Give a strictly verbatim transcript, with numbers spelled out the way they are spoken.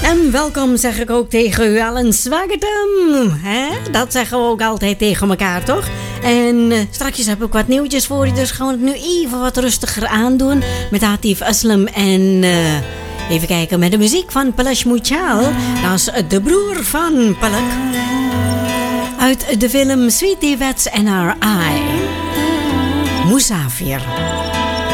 En welkom zeg ik ook tegen u allen Swagatum. Hè? Dat zeggen we ook altijd tegen elkaar, toch? En uh, straks heb ik wat nieuwtjes voor je, dus gaan we het nu even wat rustiger aandoen. Met Atif Aslam en uh, even kijken met de muziek van Palash Muchal. Dat is de broer van Palak. Uit de film Sweetie Vets en Haar Eye. Musafir.